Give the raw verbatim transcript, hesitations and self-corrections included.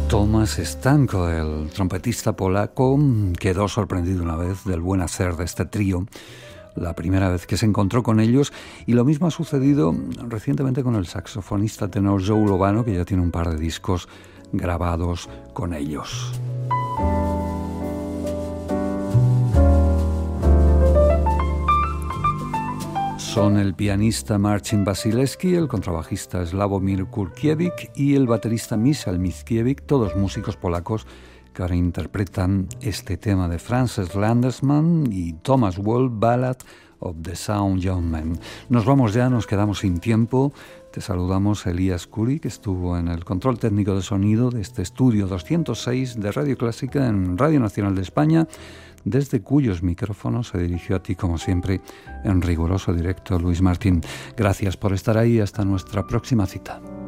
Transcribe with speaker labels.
Speaker 1: Tomasz Stanko, el trompetista polaco, quedó sorprendido una vez del buen hacer de este trío, la primera vez que se encontró con ellos, y lo mismo ha sucedido recientemente con el saxofonista tenor Joe Lovano, que ya tiene un par de discos grabados con ellos. Son el pianista Marcin Wasilewski, el contrabajista Sławomir Kurkiewicz y el baterista Michał Mickiewicz, todos músicos polacos que ahora interpretan este tema de Frances Landersman y Thomas Wolff, Ballad of the Sound Young Man. Nos vamos ya, nos quedamos sin tiempo. Te saludamos, Elías Curi, que estuvo en el control técnico de sonido de este estudio doscientos seis de Radio Clásica en Radio Nacional de España, desde cuyos micrófonos se dirigió a ti, como siempre, en riguroso directo Luis Martín. Gracias por estar ahí. Hasta nuestra próxima cita.